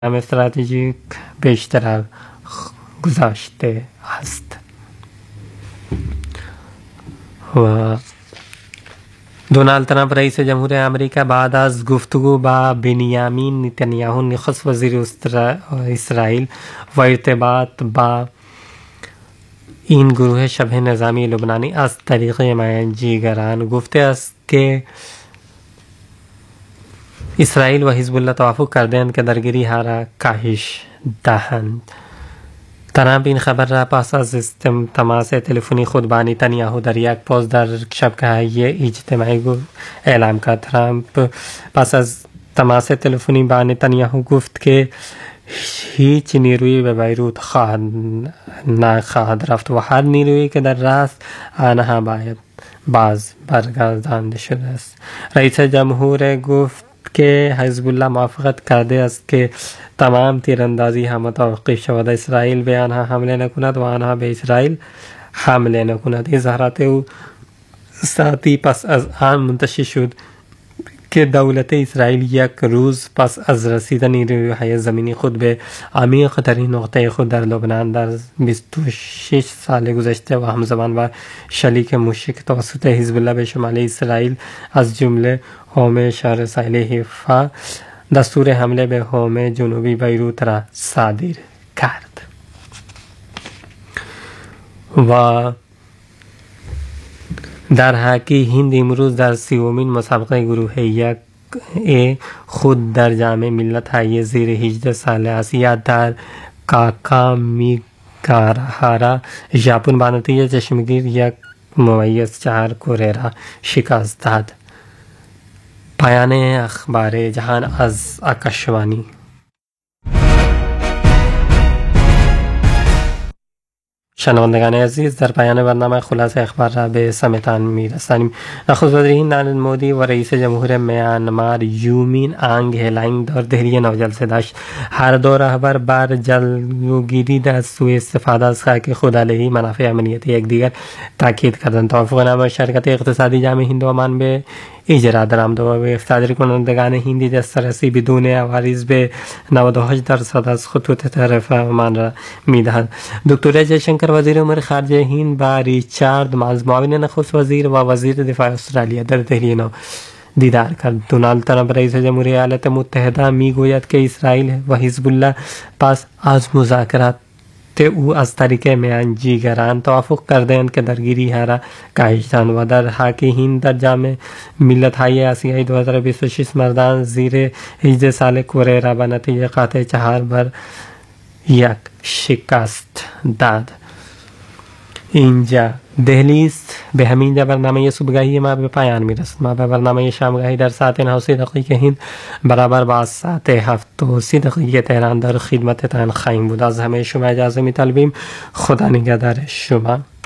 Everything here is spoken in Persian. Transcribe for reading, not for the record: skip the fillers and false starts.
استراتژیک به اشتراک گذاشته است و دونالد ترامپ رئیس جمهور امریکا بعد از گفتگو با بنیامین نتانیاهو نخست وزیر اسرائیل و ارتباط با این گروه شبه نظامی لبنانی از طریق میانجیگران گفته است که اسرائیل و حزب الله توافق کردند که درگیری ها را کاهش دهند. ترامپ این خبر را پس از تماس تلفنی خود با نتانیاهو در یک پست در شبکه‌های اجتماعی اعلام کرد. ترامپ پس از تماس تلفنی با نتانیاهو گفت که هیچ نیروی به بیروت نخواهد رفت و هر نیرویی که در راه است آنها باید باز برگردانده شده است. رئیس جمهور گفت که حزب الله موافقت کرده است که تمام تیراندازی ها متوقف شود، اسرائیل به آنها حمله نکند و آنها به اسرائیل حمله نکند. اظهارات او ساعتی پس از آن منتشر شد که دولت اسرائیل یک روز پس از رسیدن نیروهای زمینی خود به عمیق ترین نقطه خود در لبنان در 26 سال گذشته و همزمان با شلیک موشک توسط حزب الله به شمال اسرائیل از جمله حومه شهر ساحلی حیفا دستور حمله به حومه جنوبی بیروت را صادر کرد و در هاکی هند امروز در 30مین مسابقه گروه یک خود در جام ملت‌های زیر 18 سال آسیا در کاکامیگاهارا ژاپن با نتیجه چشمگیر 1-4 کره را شکست داد. پایان اخبار جهان از آکاشوانی. شنوندگان عزیز، در پایان برنامه خلاصه اخبار را به سمتان می‌رسانیم. نخست وزیر هند نریندر مودی و رئیس جمهور میانمار یومین آنگ هلنگ در دهلی نو جلسه داشت. هر دو رهبر بر جلوگیری از سوء استفاده از خاک خود علیه منافع امنیتی یکدیگر تاکید کردند. توافقنامه شرکت اقتصادی جام هند و عمان به اجرا درآمد و به صادر کنندگان هندی دسترسی بدون عوارض به 98% از خطوط تعرفه عمان را می‌دهد. دکتر جیشنکر وزیر امور خارجه هند با ریچارد مالز معاون نخست وزیر و وزیر دفاع استرالیا در دهلی نو دیدار کرد. دونالد ترامپ رئیس جمهوری ایالات متحده میگوید که اسرائیل و حزب الله پس از مذاکرات او از طریق میانجیگران توافق کردند که درگیری ها را کاهش دهند و در هاکی هند در جام ملت‌های آسیایی 2026 مردان زیر 18 سال کره را به نتیجه قاطع 4-1 شکست داد. اینجا دهلی است. به همین جا برنامه صبحگاهی ما به پایان میرسد. ما به برنامه شامگاهی در ساعت 9:30 هند برابر با ساعت 7:30 تهران در خدمتتان خواهیم بود. از همه شما اجازه می‌طلبیم. خدا نگهدار شما.